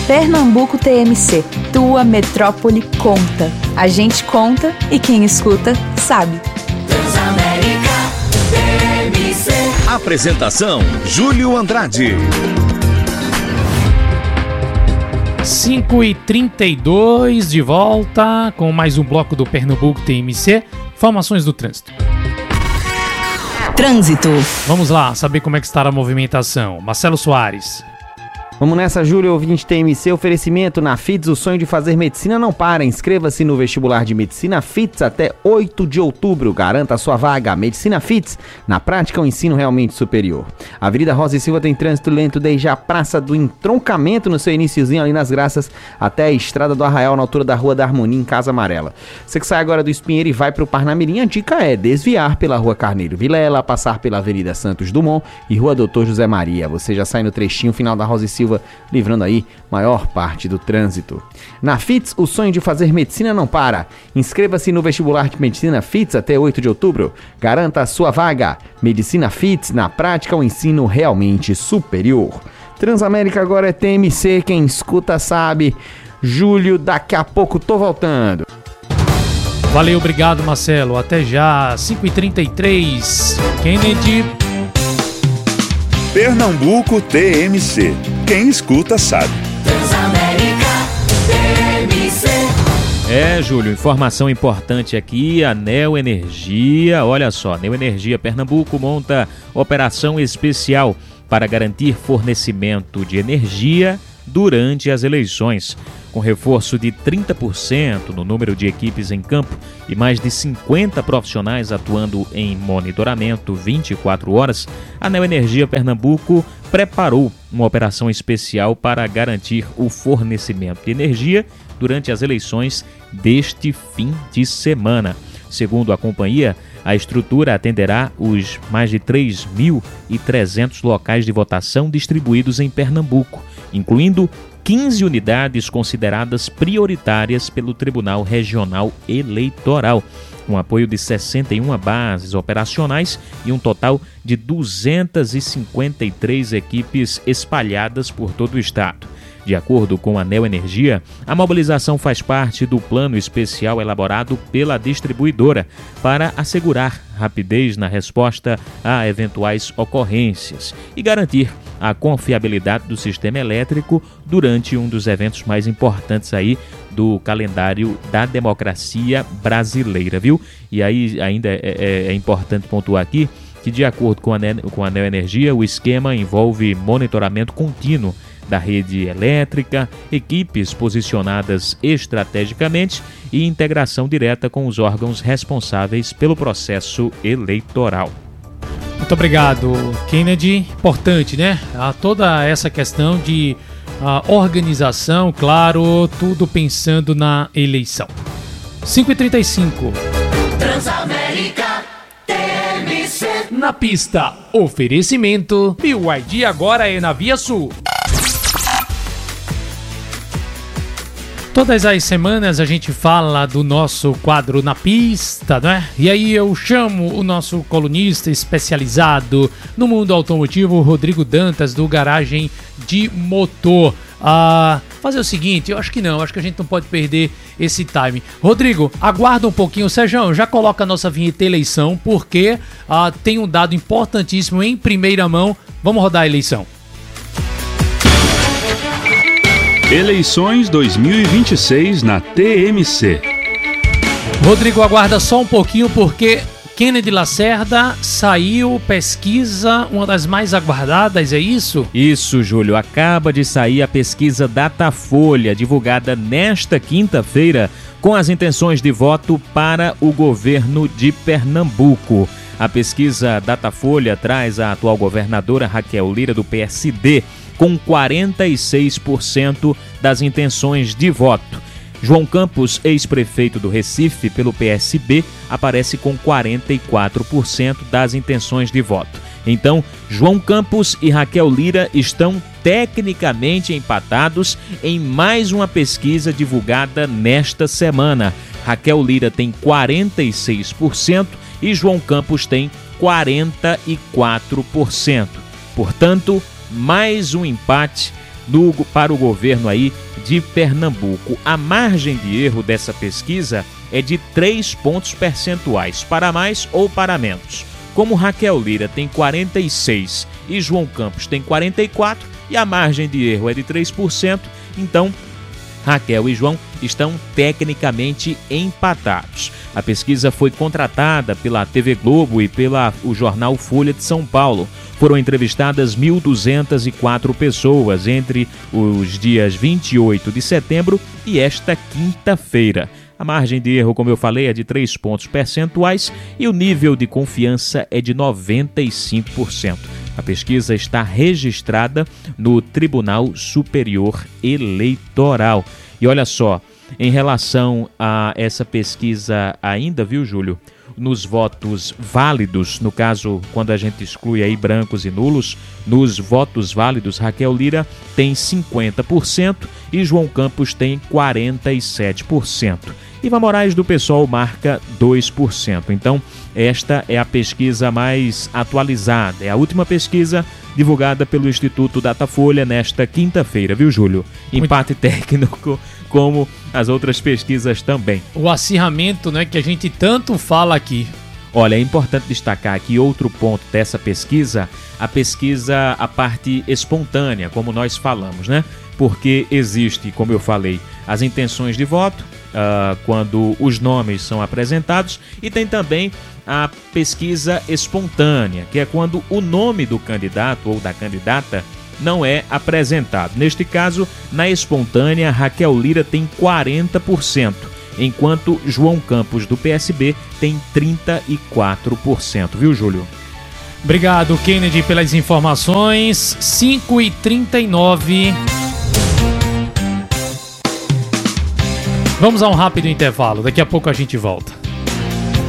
Pernambuco TMC, tua metrópole conta. A gente conta e quem escuta sabe. Transamérica TMC. Apresentação: Júlio Andrade. 5h32 de volta com mais um bloco do Pernambuco TMC. Informações do trânsito. Trânsito. Vamos lá, saber como é que está a movimentação. Marcelo Soares. Vamos nessa, Júlio, ouvinte TMC, oferecimento na FITS, o sonho de fazer medicina não para. Inscreva-se no vestibular de medicina FITS até 8 de outubro. Garanta a sua vaga. Medicina FITS, na prática, um ensino realmente superior. A Avenida Rosa e Silva tem trânsito lento desde a Praça do Entroncamento, no seu iniciozinho ali nas Graças, até a Estrada do Arraial, na altura da Rua da Harmonia, em Casa Amarela. Você que sai agora do Espinheiro e vai para o Parnamirim, a dica é desviar pela Rua Carneiro Vilela, passar pela Avenida Santos Dumont e Rua Doutor José Maria. Você já sai no trechinho final da Rosa e Silva, livrando aí maior parte do trânsito. Na FITS, o sonho de fazer medicina não para. Inscreva-se no vestibular de medicina FITS até 8 de outubro. Garanta a sua vaga. Medicina FITS, na prática, um ensino realmente superior. Transamérica agora é TMC, quem escuta sabe. Júlio, daqui a pouco tô voltando. Valeu, obrigado, Marcelo. Até já, 5h33. Kennedy. Pernambuco TMC. Quem escuta sabe. Transamérica TMC. Júlio, informação importante aqui, a Neoenergia, olha só, Neoenergia Pernambuco monta operação especial para garantir fornecimento de energia durante as eleições. Com reforço de 30% no número de equipes em campo e mais de 50 profissionais atuando em monitoramento 24 horas, a Neoenergia Pernambuco preparou uma operação especial para garantir o fornecimento de energia durante as eleições deste fim de semana. Segundo a companhia, a estrutura atenderá os mais de 3.300 locais de votação distribuídos em Pernambuco, incluindo 15 unidades consideradas prioritárias pelo Tribunal Regional Eleitoral, com apoio de 61 bases operacionais e um total de 253 equipes espalhadas por todo o estado. De acordo com a Neoenergia, a mobilização faz parte do plano especial elaborado pela distribuidora para assegurar rapidez na resposta a eventuais ocorrências e garantir a confiabilidade do sistema elétrico durante um dos eventos mais importantes aí do calendário da democracia brasileira, viu? E aí ainda é importante pontuar aqui que, de acordo com a Neoenergia, o esquema envolve monitoramento contínuo da rede elétrica, equipes posicionadas estrategicamente e integração direta com os órgãos responsáveis pelo processo eleitoral. Muito obrigado, Kennedy. Importante, né? Toda essa questão de organização, claro, tudo pensando na eleição. 5h35. Transamérica TMC. Na pista, oferecimento. BYD agora é na Via Sul. Todas as semanas a gente fala do nosso quadro Na Pista, não é? E aí eu chamo o nosso colunista especializado no mundo automotivo, Rodrigo Dantas, do Garagem de Motor. Fazer o seguinte, acho que a gente não pode perder esse time. Rodrigo, aguarda um pouquinho. Sérgio, já coloca a nossa vinheta eleição, porque tem um dado importantíssimo em primeira mão. Vamos rodar a eleição. Eleições 2026 na TMC. Rodrigo, aguarda só um pouquinho, porque Kennedy Lacerda saiu pesquisa, uma das mais aguardadas, é isso? Isso, Júlio. Acaba de sair a pesquisa Datafolha, divulgada nesta quinta-feira, com as intenções de voto para o governo de Pernambuco. A pesquisa Datafolha traz a atual governadora Raquel Lira, do PSD, com 46% das intenções de voto. João Campos, ex-prefeito do Recife pelo PSB, aparece com 44% das intenções de voto. Então, João Campos e Raquel Lira estão tecnicamente empatados em mais uma pesquisa divulgada nesta semana. Raquel Lira tem 46% e João Campos tem 44%. Portanto, mais um empate para o governo aí de Pernambuco. A margem de erro dessa pesquisa é de 3 pontos percentuais, para mais ou para menos. Como Raquel Lira tem 46 e João Campos tem 44 e a margem de erro é de 3%, então Raquel e João estão tecnicamente empatados. A pesquisa foi contratada pela TV Globo e o jornal Folha de São Paulo. Foram entrevistadas 1.204 pessoas entre os dias 28 de setembro e esta quinta-feira. A margem de erro, como eu falei, é de 3 pontos percentuais e o nível de confiança é de 95%. A pesquisa está registrada no Tribunal Superior Eleitoral. E olha só, em relação a essa pesquisa ainda, viu, Júlio? Nos votos válidos, no caso, quando a gente exclui aí brancos e nulos, nos votos válidos, Raquel Lira tem 50% e João Campos tem 47%. Iva Moraes do PSOL marca 2%. Então, esta é a pesquisa mais atualizada. É a última pesquisa divulgada pelo Instituto Datafolha nesta quinta-feira, viu, Júlio? Empate técnico, como as outras pesquisas também. O acirramento, né, que a gente tanto fala aqui. Olha, é importante destacar aqui outro ponto dessa pesquisa, a parte espontânea, como nós falamos, né? Porque existe, como eu falei, as intenções de voto, quando os nomes são apresentados, e tem também a pesquisa espontânea, que é quando o nome do candidato ou da candidata não é apresentado. Neste caso, na espontânea, Raquel Lira tem 40%, enquanto João Campos do PSB tem 34%, viu, Júlio? Obrigado, Kennedy, pelas informações. 5h39. Vamos a um rápido intervalo, daqui a pouco a gente volta.